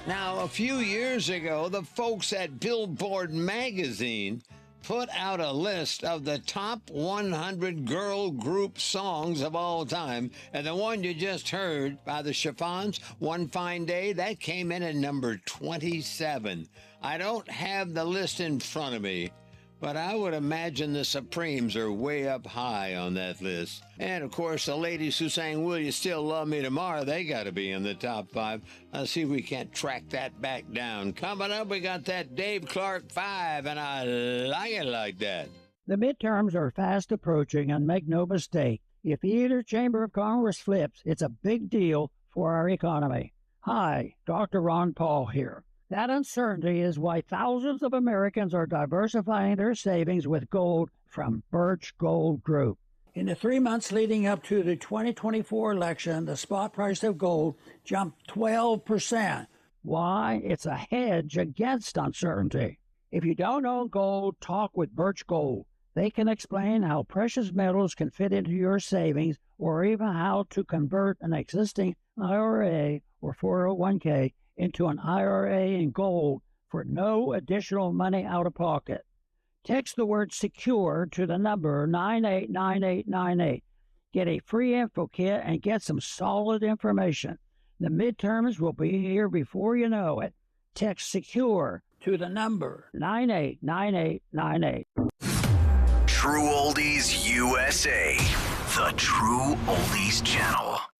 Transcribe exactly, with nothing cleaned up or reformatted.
Now, a few years ago, the folks at Billboard magazine put out a list of the top one hundred girl group songs of all time. And the one you just heard by the Chiffons, One Fine Day, that came in at number twenty-seven. I don't have the list in front of me, but I would imagine the Supremes are way up high on that list. And, of course, the ladies who sang Will You Still Love Me Tomorrow, they got to be in the top five. Let's see if we can't track that back down. Coming up, we got that Dave Clark five, and I like it like that. The midterms are fast approaching, and make no mistake, if either chamber of Congress flips, it's a big deal for our economy. Hi, Doctor Ron Paul here. That uncertainty is why thousands of Americans are diversifying their savings with gold from Birch Gold Group. In the three months leading up to the twenty twenty-four election, the spot price of gold jumped twelve percent. Why? It's a hedge against uncertainty. If you don't own gold, talk with Birch Gold. They can explain how precious metals can fit into your savings, or even how to convert an existing I R A or four oh one k into an I R A in gold for no additional money out of pocket. Text the word SECURE to the number nine eight nine eight nine eight. Get a free info kit and get some solid information. The midterms will be here before you know it. Text SECURE to the number nine eight nine eight nine eight. True Oldies U S A, the True Oldies Channel.